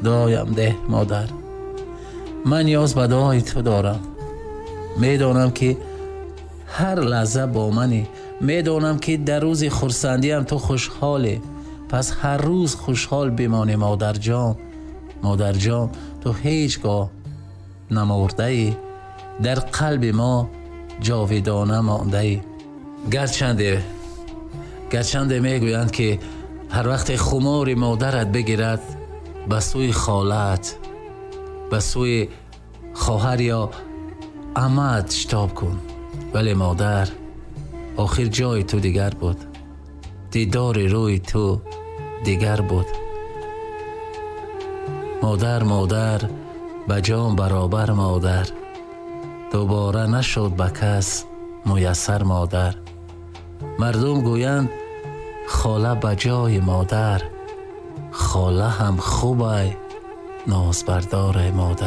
دعایم ده مادر. من نیاز به دعای تو دارم. میدانم که هر لحظه با منی. میدانم که در روز خرسندیم تو خوشحالی. پس هر روز خوشحال بمانی مادر جان. مادر جان تو هیچگاه نمرده ای، در قلب ما جاودانه مانده ای. گرچنده میگویند که هر وقت خمار مادرت بگیرد به سوی خالت، به سوی خواهر یا عمت شتاب کن. ولی مادر، آخر جای تو دیگر بود، دیدار روی تو دیگر بود. مادر به جان برابر مادر، دوباره نشد به کس میسر مادر. مردم گویند خاله به جای مادر، خاله هم خوبه ناز بردار مادر.